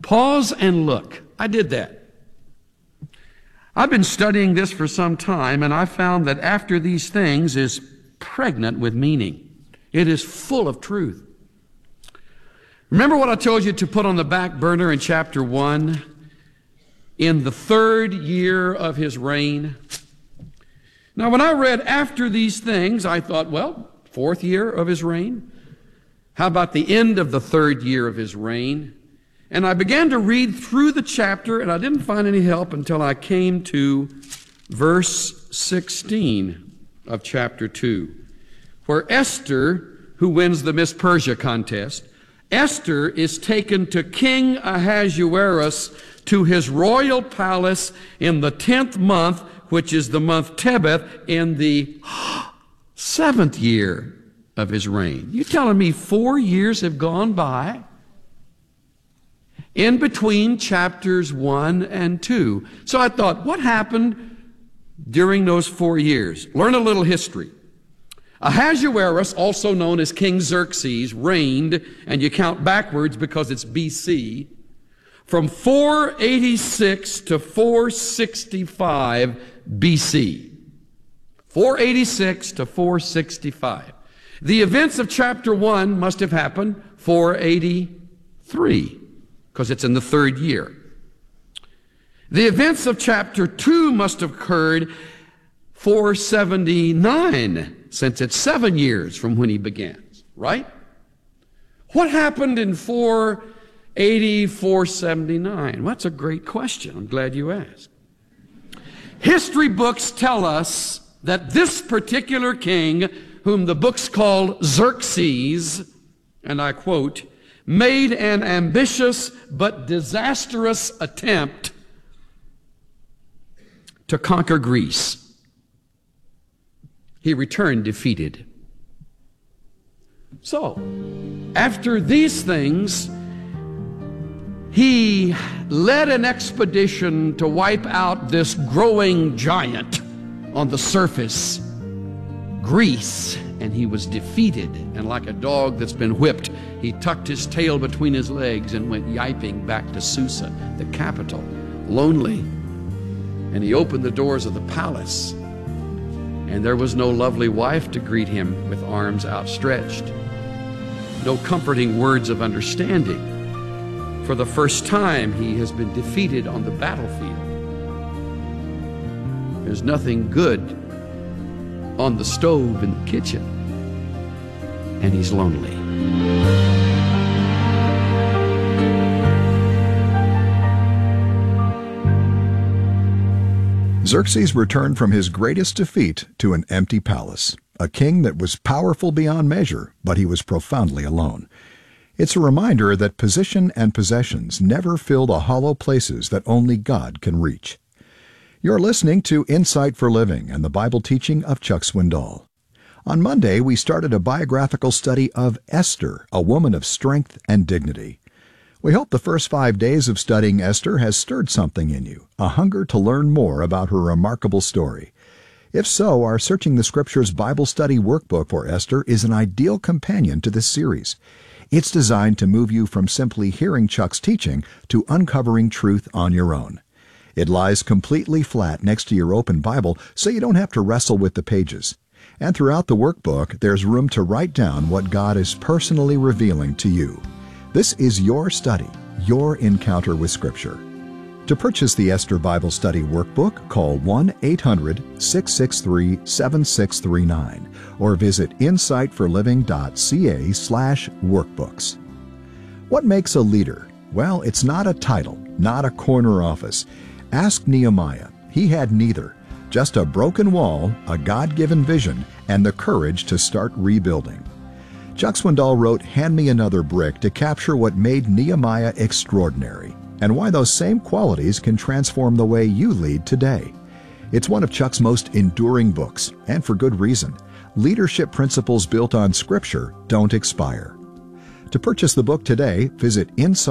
Pause and look. I did that. I've been studying this for some time, and I found that after these things is pregnant with meaning. It is full of truth. Remember what I told you to put on the back burner in chapter 1? In the 3rd year of his reign. Now, when I read after these things, I thought, well, 4th year of his reign? How about the end of the 3rd year of his reign? And I began to read through the chapter, and I didn't find any help until I came to verse 16 of chapter 2, where Esther, who wins the Miss Persia contest, Esther is taken to King Ahasuerus to his royal palace in the 10th month, which is the month Tebeth, in the 7th year of his reign. You telling me 4 years have gone by in between chapters 1 and 2? So I thought, what happened during those 4 years? Learn a little history. Ahasuerus, also known as King Xerxes, reigned, and you count backwards because it's BC, from 486 to 465 BC. 486 to 465. The events of chapter 1 must have happened 483, because it's in the 3rd year. The events of chapter 2 must have occurred 479, since it's 7 years from when he begins, right? What happened in 480, 479? Well, that's a great question. I'm glad you asked. History books tell us that this particular king, whom the books call Xerxes, and I quote, made an ambitious but disastrous attempt to conquer Greece. He returned defeated. So, after these things, he led an expedition to wipe out this growing giant on the surface, Greece, and he was defeated. And like a dog that's been whipped, he tucked his tail between his legs and went yiping back to Susa, the capital, lonely. And he opened the doors of the palace, and there was no lovely wife to greet him with arms outstretched, no comforting words of understanding. For the first time, he has been defeated on the battlefield. There's nothing good on the stove in the kitchen, and he's lonely. Xerxes returned from his greatest defeat to an empty palace, a king that was powerful beyond measure, but he was profoundly alone. It's a reminder that position and possessions never fill the hollow places that only God can reach. You're listening to Insight for Living and the Bible teaching of Chuck Swindoll. On Monday, we started a biographical study of Esther, a woman of strength and dignity. We hope the first 5 days of studying Esther has stirred something in you, a hunger to learn more about her remarkable story. If so, our Searching the Scriptures Bible Study Workbook for Esther is an ideal companion to this series. It's designed to move you from simply hearing Chuck's teaching to uncovering truth on your own. It lies completely flat next to your open Bible, so you don't have to wrestle with the pages. And throughout the workbook, there's room to write down what God is personally revealing to you. This is your study, your encounter with Scripture. To purchase the Esther Bible Study Workbook, call 1-800-663-7639 or visit insightforliving.ca/workbooks. What makes a leader? Well, it's not a title, not a corner office. Ask Nehemiah. He had neither. Just a broken wall, a God-given vision, and the courage to start rebuilding. Chuck Swindoll wrote Hand Me Another Brick to capture what made Nehemiah extraordinary and why those same qualities can transform the way you lead today. It's one of Chuck's most enduring books, and for good reason. Leadership principles built on Scripture don't expire. To purchase the book today, visit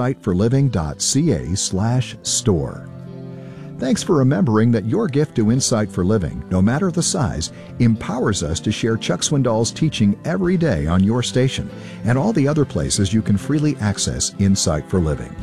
insightforliving.ca/store. Thanks for remembering that your gift to Insight for Living, no matter the size, empowers us to share Chuck Swindoll's teaching every day on your station and all the other places you can freely access Insight for Living.